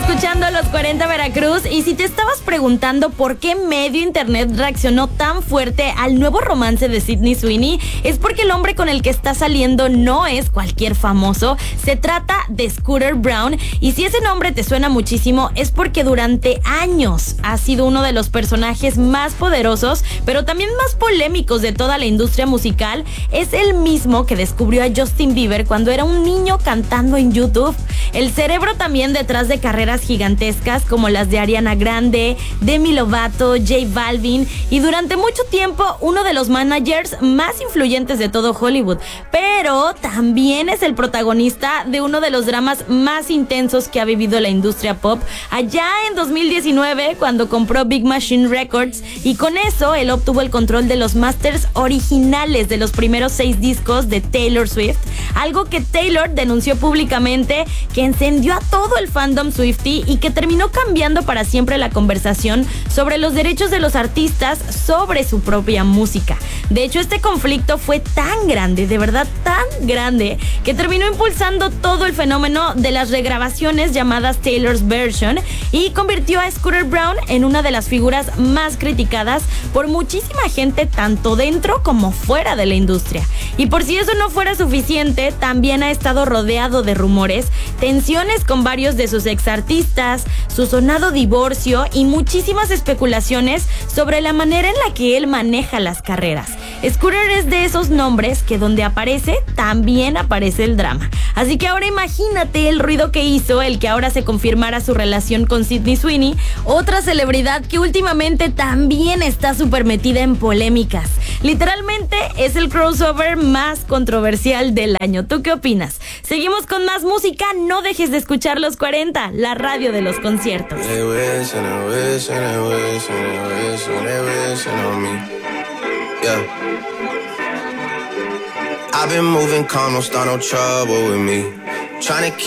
escuchando Los 40 Veracruz, y si te estabas preguntando por qué medio internet reaccionó tan fuerte al nuevo romance de Sydney Sweeney, es porque el hombre con el que está saliendo no es cualquier famoso, se trata de Scooter Braun, y si ese nombre te suena muchísimo es porque durante años ha sido uno de los personajes más poderosos, pero también más polémicos de toda la industria musical. Es el mismo que descubrió a Justin Bieber cuando era un niño cantando en YouTube. El cerebro también detrás de carreras gigantescas como las de Ariana Grande, Demi Lovato, J Balvin, y durante mucho tiempo uno de los managers más influyentes de todo Hollywood. Pero también es el protagonista de uno de los dramas más intensos que ha vivido la industria pop allá en 2019, cuando compró Big Machine Records, y con eso él obtuvo el control de los masters originales de los primeros 6 discos de Taylor Swift, algo que Taylor denunció públicamente, que encendió a todo el fandom Swiftie y que terminó cambiando para siempre la conversación sobre los derechos de los artistas sobre su propia música. De hecho, este conflicto fue tan grande, de verdad tan grande, que terminó impulsando todo el fenómeno de las regrabaciones llamadas Taylor's Version, y convirtió a Scooter Braun en una de las figuras más criticadas por muchísima gente, tanto dentro como fuera de la industria. Y por si eso no fuera suficiente, también ha estado rodeado de rumores, tensiones con varios de sus exartistas, su sonado divorcio y muchísimas especulaciones sobre la manera en la que él maneja las carreras. Scooter es de esos nombres que donde aparece, también aparece el drama. Así que ahora imagínate el ruido que hizo el que ahora se confirmara su relación con Sydney Sweeney, otra celebridad que últimamente también está súper metida en polémicas. Literalmente es el crossover más controversial del año. ¿Tú qué opinas? Seguimos con más música, no dejes de escuchar Los 40, la radio de los conciertos. I've been moving calm, don't start no trouble with me. Trying to